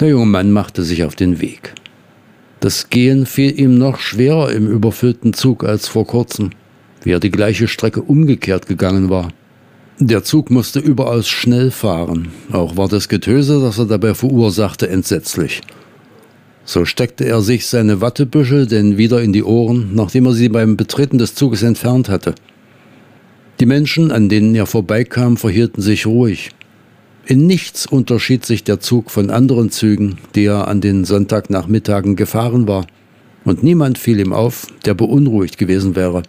Der junge Mann machte sich auf den Weg. Das Gehen fiel ihm noch schwerer im überfüllten Zug als vor kurzem, wie er die gleiche Strecke umgekehrt gegangen war. Der Zug musste überaus schnell fahren, auch war das Getöse, das er dabei verursachte, entsetzlich. So steckte er sich seine Wattebüschel denn wieder in die Ohren, nachdem er sie beim Betreten des Zuges entfernt hatte. Die Menschen, an denen er vorbeikam, verhielten sich ruhig. In nichts unterschied sich der Zug von anderen Zügen, die er an den Sonntagnachmittagen gefahren war, und niemand fiel ihm auf, der beunruhigt gewesen wäre.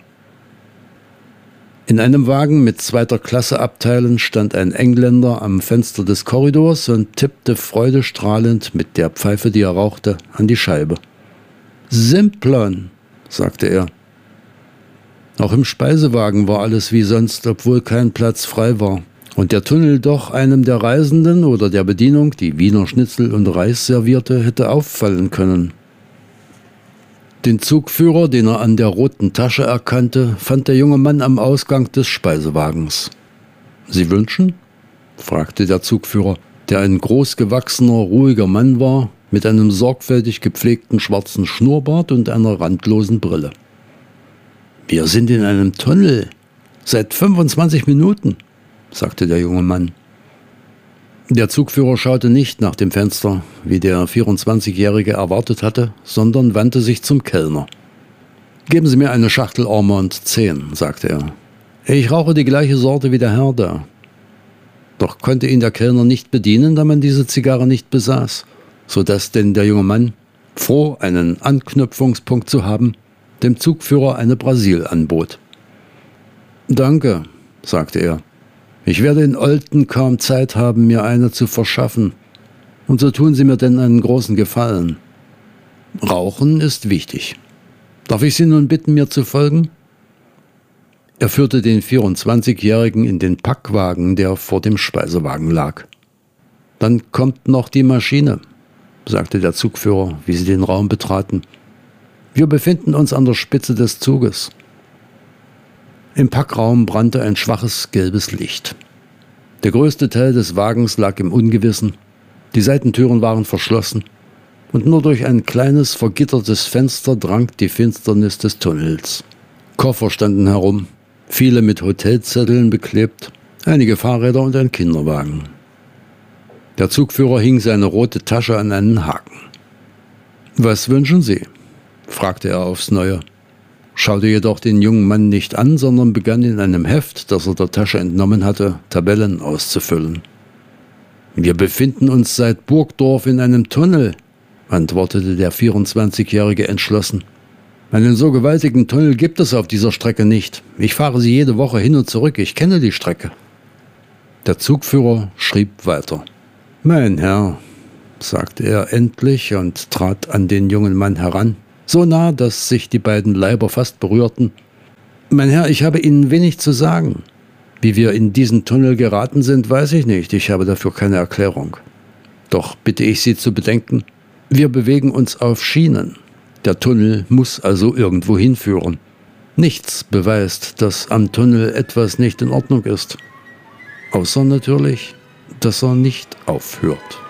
In einem Wagen mit 2. Klasse Abteilen stand ein Engländer am Fenster des Korridors und tippte freudestrahlend mit der Pfeife, die er rauchte, an die Scheibe. »Simplon«, sagte er. Auch im Speisewagen war alles wie sonst, obwohl kein Platz frei war. Und der Tunnel doch einem der Reisenden oder der Bedienung, die Wiener Schnitzel und Reis servierte, hätte auffallen können. Den Zugführer, den er an der roten Tasche erkannte, fand der junge Mann am Ausgang des Speisewagens. »Sie wünschen?« fragte der Zugführer, der ein großgewachsener, ruhiger Mann war, mit einem sorgfältig gepflegten schwarzen Schnurrbart und einer randlosen Brille. »Wir sind in einem Tunnel. Seit 25 Minuten«, sagte der junge Mann. Der Zugführer schaute nicht nach dem Fenster, wie der 24-Jährige erwartet hatte, sondern wandte sich zum Kellner. »Geben Sie mir eine Schachtel Ormond 10«, sagte er. »Ich rauche die gleiche Sorte wie der Herr da.« Doch konnte ihn der Kellner nicht bedienen, da man diese Zigarre nicht besaß, so dass denn der junge Mann, froh, einen Anknüpfungspunkt zu haben, dem Zugführer eine Brasil anbot. »Danke«, sagte er. »Ich werde in Olten kaum Zeit haben, mir eine zu verschaffen. Und so tun Sie mir denn einen großen Gefallen. Rauchen ist wichtig. Darf ich Sie nun bitten, mir zu folgen?« Er führte den 24-Jährigen in den Packwagen, der vor dem Speisewagen lag. »Dann kommt noch die Maschine«, sagte der Zugführer, wie sie den Raum betraten. »Wir befinden uns an der Spitze des Zuges.« Im Packraum brannte ein schwaches gelbes Licht. Der größte Teil des Wagens lag im Ungewissen, die Seitentüren waren verschlossen und nur durch ein kleines, vergittertes Fenster drang die Finsternis des Tunnels. Koffer standen herum, viele mit Hotelzetteln beklebt, einige Fahrräder und ein Kinderwagen. Der Zugführer hing seine rote Tasche an einen Haken. »Was wünschen Sie?« fragte er aufs Neue, schaute jedoch den jungen Mann nicht an, sondern begann in einem Heft, das er der Tasche entnommen hatte, Tabellen auszufüllen. »Wir befinden uns seit Burgdorf in einem Tunnel«, antwortete der 24-Jährige entschlossen. »Einen so gewaltigen Tunnel gibt es auf dieser Strecke nicht. Ich fahre sie jede Woche hin und zurück, ich kenne die Strecke.« Der Zugführer schrieb weiter. »Mein Herr«, sagte er endlich und trat an den jungen Mann heran, so nah, dass sich die beiden Leiber fast berührten. »Mein Herr, ich habe Ihnen wenig zu sagen. Wie wir in diesen Tunnel geraten sind, weiß ich nicht. Ich habe dafür keine Erklärung. Doch bitte ich Sie zu bedenken, wir bewegen uns auf Schienen. Der Tunnel muss also irgendwo hinführen. Nichts beweist, dass am Tunnel etwas nicht in Ordnung ist. Außer natürlich, dass er nicht aufhört.«